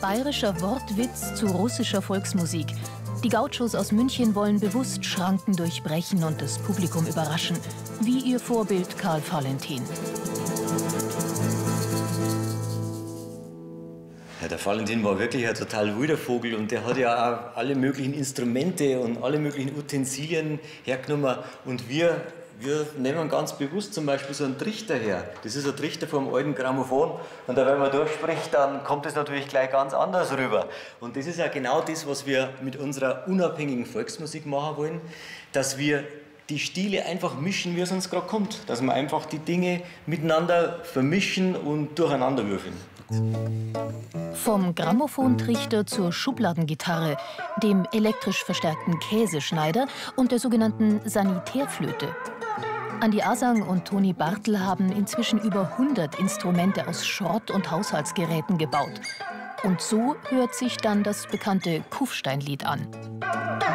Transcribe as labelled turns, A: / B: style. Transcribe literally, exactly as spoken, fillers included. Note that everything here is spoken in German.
A: Bayerischer Wortwitz zu russischer Volksmusik. Die Gauchos aus München wollen bewusst Schranken durchbrechen und das Publikum überraschen, wie ihr Vorbild Karl Valentin.
B: Ja, der Valentin war wirklich ein total wilder Vogel und der hat ja auch alle möglichen Instrumente und alle möglichen Utensilien hergenommen. Und wir, wir nehmen ganz bewusst zum Beispiel so einen Trichter her. Das ist ein Trichter vom alten Grammophon. Und da, wenn man durchspricht, dann kommt es natürlich gleich ganz anders rüber. Und das ist ja genau das, was wir mit unserer unabhängigen Volksmusik machen wollen, dass wir die Stile einfach mischen, wie es uns gerade kommt. Dass wir einfach die Dinge miteinander vermischen und durcheinander würfeln.
A: Vom Grammophontrichter zur Schubladengitarre, dem elektrisch verstärkten Käseschneider und der sogenannten Sanitärflöte. Andi Asang und Toni Bartel haben inzwischen über hundert Instrumente aus Schrott- und Haushaltsgeräten gebaut. Und so hört sich dann das bekannte Kufsteinlied an.